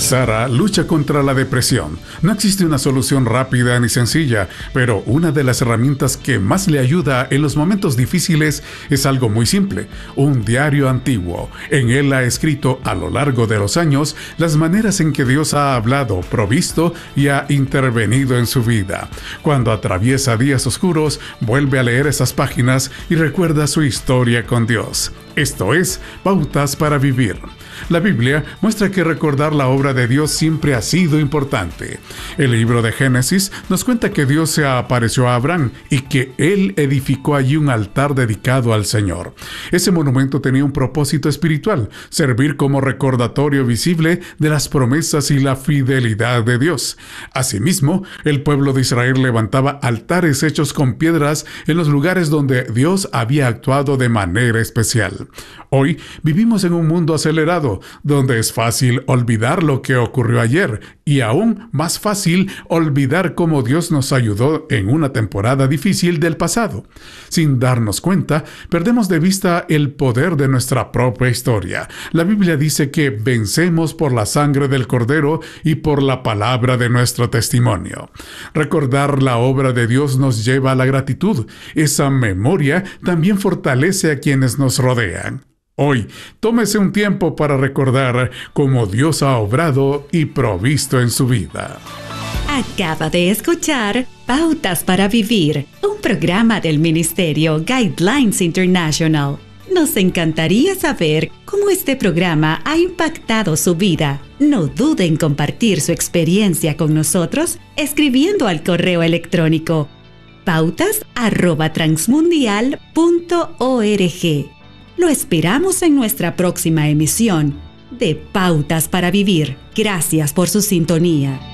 Sara lucha contra la depresión. No existe una solución rápida ni sencilla, pero una de las herramientas que más le ayuda en los momentos difíciles es algo muy simple: un diario antiguo. En él ha escrito a lo largo de los años las maneras en que Dios ha hablado, provisto y ha intervenido en su vida. Cuando atraviesa días oscuros, vuelve a leer esas páginas y recuerda su historia con Dios. Esto es Pautas para Vivir. La Biblia muestra que recordar la obra de Dios siempre ha sido importante. El libro de Génesis nos cuenta que Dios se apareció a Abraham y que él edificó allí un altar dedicado al Señor. Ese monumento tenía un propósito espiritual: servir como recordatorio visible de las promesas y la fidelidad de Dios. Asimismo, el pueblo de Israel levantaba altares hechos con piedras en los lugares donde Dios había actuado de manera especial. Hoy vivimos en un mundo acelerado, donde es fácil olvidar lo que ocurrió ayer y aún más fácil olvidar cómo Dios nos ayudó en una temporada difícil del pasado. Sin darnos cuenta, perdemos de vista el poder de nuestra propia historia. La Biblia dice que vencemos por la sangre del Cordero y por la palabra de nuestro testimonio. Recordar la obra de Dios nos lleva a la gratitud. Esa memoria también fortalece a quienes nos rodean. Hoy, tómese un tiempo para recordar cómo Dios ha obrado y provisto en su vida. Acaba de escuchar Pautas para Vivir, un programa del Ministerio Guidelines International. Nos encantaría saber cómo este programa ha impactado su vida. No dude en compartir su experiencia con nosotros escribiendo al correo electrónico pautas@transmundial.org. Lo esperamos en nuestra próxima emisión de Pautas para Vivir. Gracias por su sintonía.